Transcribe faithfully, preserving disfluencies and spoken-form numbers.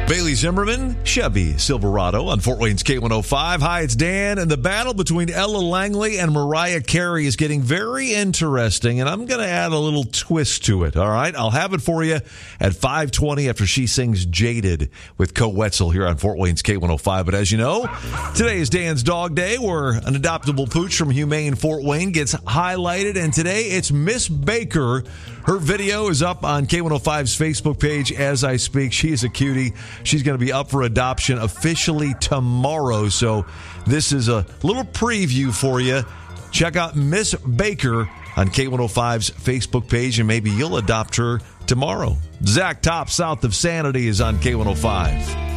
Bailey Zimmerman, Chevy Silverado on Fort Wayne's K one oh five. Hi, it's Dan, and the battle between Ella Langley and Mariah Carey is getting very interesting, and I'm going to add a little twist to it, all right? I'll have it for you at five twenty after she sings Jaded with Co Wetzel here on Fort Wayne's K one oh five. But as you know, today is Dan's Dog Day, where an adoptable pooch from Humane Fort Wayne gets highlighted, and today it's Miss Baker. Her video is up on K one oh five's Facebook page as I speak. She is a cutie. She's going to be up for adoption officially tomorrow. So this is a little preview for you. Check out Miss Baker on K one oh five's Facebook page, and maybe you'll adopt her tomorrow. Zach Top, South of Sanity, is on K one oh five.